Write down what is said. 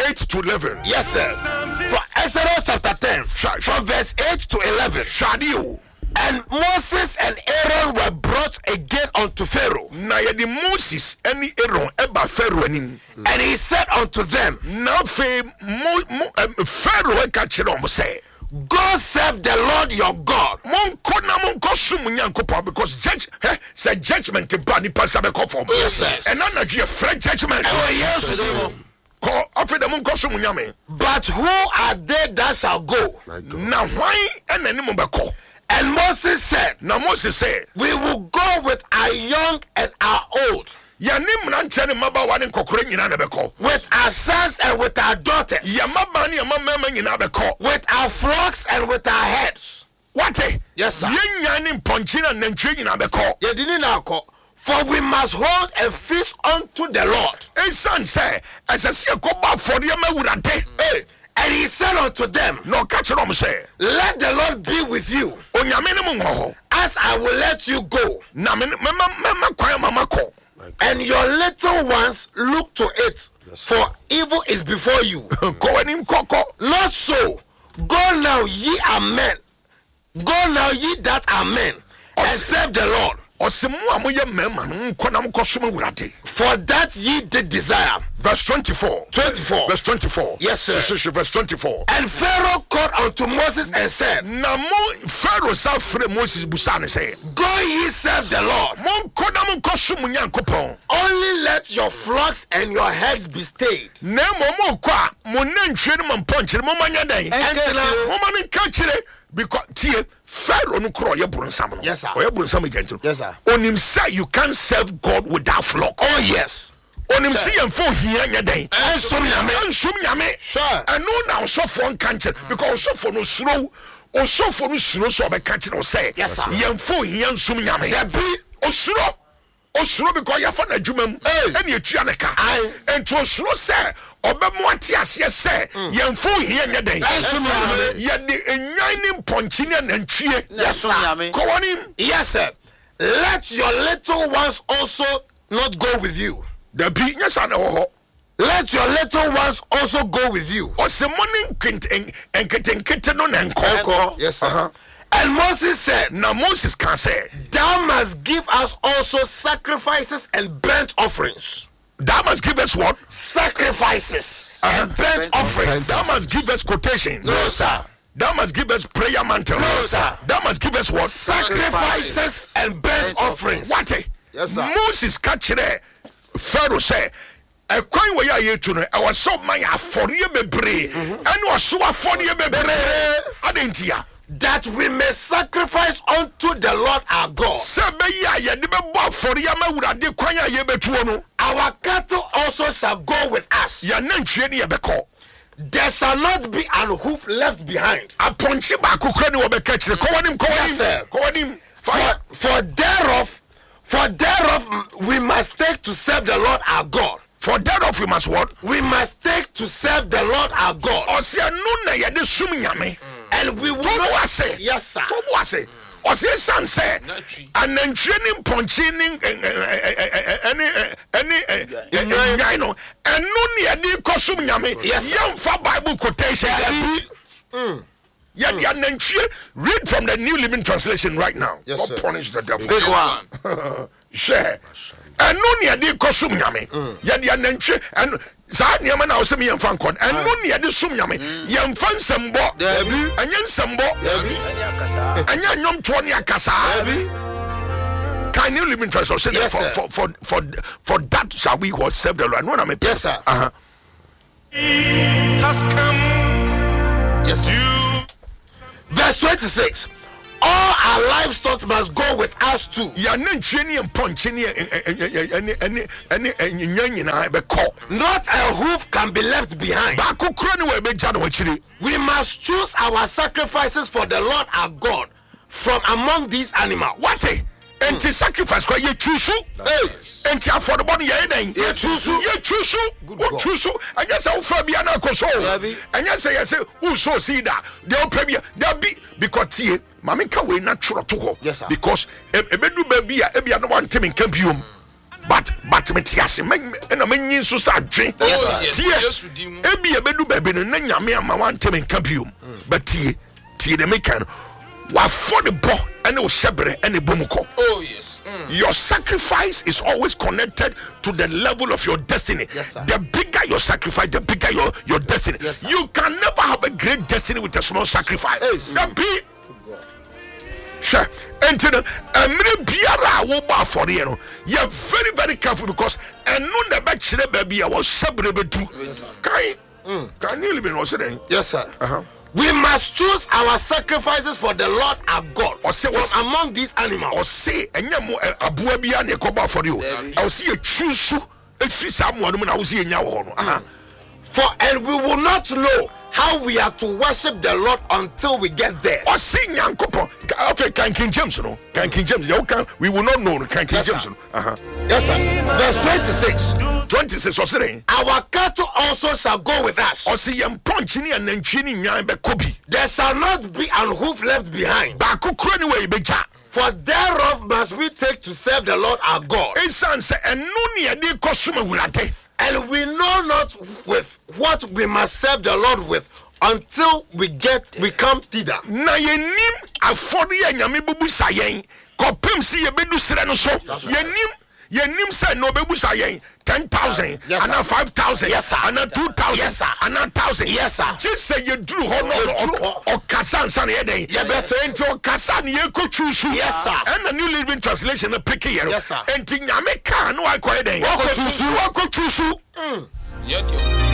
8 to 11. Yes, sir. From Exodus chapter 10, from verse 8 to 11. And Moses and Aaron were brought again unto Pharaoh. Na yedi Moses and Aaron eba Pharaoh anim. And he said unto them, now Pharaoh ka kire omo say, go serve the Lord your God. Because judgment ba ni pa sabe ko form. Yes, sir. And na you fresh judgment. Oh yes. But who are they that shall go? Now why and And Moses said, we will go with our young and our old, with our sons and with our daughters, with our flocks and with our heads. What? Yes, sir. For we must hold a feast unto the Lord. And he said unto them, let the Lord be with you, as I will let you go. And your little ones look to it, for evil is before you. Not so. Go now, ye are men. Go now, ye that are men, and serve the Lord. For that ye did desire. Verse 24. Verse 24. Yes, sir. Verse 24. And Pharaoh called unto Moses and said, Pharaoh said, Moses busane say, go ye serve the Lord. Only let your flocks and your herds be stayed. Because Pharaoh no crow ye brunsam no. Yes, sir. Or ye brunsam again. Yes, sir. On him say you can't serve God without flock. Oh yes. On him see him for here nya den. Ensom nyame. Sure. And no now so for country because so for no slow. O so for no slow so be country no say. Yes, sir. Yem for here nsum nyame. There be Osuro because you for na dwumam. And you tua ne ka. And to osuro say obemu atiase say yem for here nya den. Ye de enwan ponchine na ntwie. Yes, sir. Yes, sir. Let your little ones also not go with you. The be yes and let your little ones also go with you. Yes, sir. And Moses said, now Moses can say, thou must give us also sacrifices and burnt offerings. Thou must give us what? Sacrifices and burnt offerings. Thou must give us quotation. No, sir. Thou must give us prayer mantle. No, sir. Thou must give us what? Sacrifices and burnt offerings. What? Yes, sir. Moses catch there. Pharaoh say, a coin way I to know. I was so my for you bebre. And was so for you bebre. Adentia. That we may sacrifice unto the Lord our God. Our cattle also shall go with us. There shall not be an hoof left behind. Yes, sir. For thereof we must take to serve the Lord our God. For thereof we must what? We must take to serve the Lord our God. And we will not say, yes, sir. Or say, son say, and then training punching any and no near the costume yame. Yes, young for Bible quotation. Read from the New Living Translation right now. Yes, God punish the devil. Big one. Share. And no near the costume yame. Yadi and Zad Yaman now send me a fan code, and no near the sum yame. Yam fan some bo, and yan some bo, and yan yum 20 akasa. Can you live in translation? Yes, for that shall we what serve the Lord? Yes, sir. Has come. Yes. Verse 26. All our livestock must go with us too. Not a hoof can be left behind. We must choose our sacrifices for the Lord our God from among these animals. What? And to sacrifice, you choose. And to afford the body, you choose. I guess I'll Fabiana Coso. And yes, I say, who so see that? They'll pay they'll be because Mamika way natural to her. Yes, sir. Because a bedroom baby, no one team in Campium. but me tiase na menyin so sa dwen tie ebi ebedu baby no na nyame ama wantem nka biom but tie de mekan wa for the bo and o shebre and bomuko. Oh yes. Your sacrifice is always connected to the level of your destiny. Yes, sir. The bigger your sacrifice, the bigger your destiny. Yes, sir. You can never have a great destiny with a small sacrifice. That be sure. And to the biara wo ba for you know, you're very, very careful because and no the back baby I was shebre bedu. Can you live in Australia? Yes, sir. We must choose our sacrifices for the Lord our God from among these animals. Or say, and you abua bia ne koba for you. I'll see a choose if you someone I will see in your For and we will not know how we are to worship the Lord until we get there. Or sing young couple. Can King James, no? Can King James, we will not know. Can King James. Yes, sir. Verse 26. Or saying, our cattle also shall go with us. Or see young punching and then chinning young Kobe. There shall not be an hoof left behind. Baku anyway, beja. For thereof must we take to serve the Lord our God. And no near the costume will attend. And we know not with what we must serve the Lord with until we come thither. Na yenim afori anyame bubu sayen kopem si yebedu sere no so yenim say no bebu sayen 10,000 and 5,000 and 2,000 and 1,000 just say you drew hono or kasan san yeden enti o kasan ye ko chusu and the New Living Translation pick here enti nyame ka no akoyeden wo ko chusu